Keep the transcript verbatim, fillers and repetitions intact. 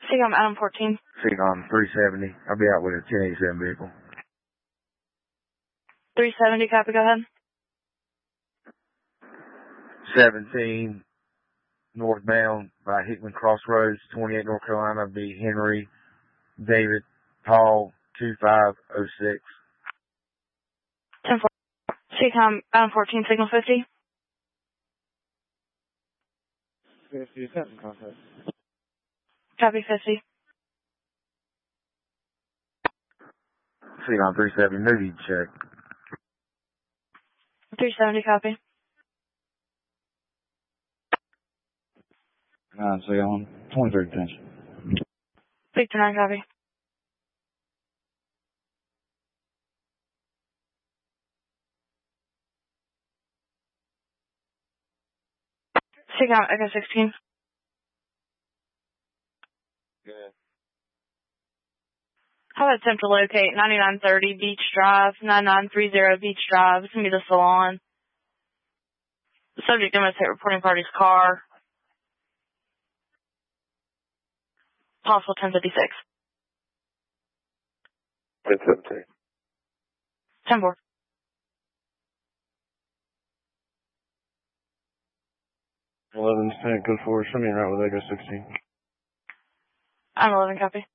Seacom Adam fourteen. Seacom three seventy. I'll be out with a ten eighty-seven vehicle. three seventy, copy, go ahead. seventeen northbound by Hickman Crossroads, twenty-eight North Carolina, be Henry David Paul two five oh six. ten four. Seacom Adam fourteen, signal fifty. fifty, seven contact. Copy, fifty. Seacom three seventy, movie check. three seventy, copy. Nine, Seacom, twenty-three detention. Victor nine, copy. Seacom Echo sixteen. Good. How about attempt to locate ninety-nine thirty Beach Drive, ninety-nine thirty Beach Drive. It's going to be the salon. The subject demonstrate reporting party's car. Possible ten fifty-six. ten seventeen. ten four. eleven, ten, good forward, swimming right with Echo sixteen. I'm eleven, copy.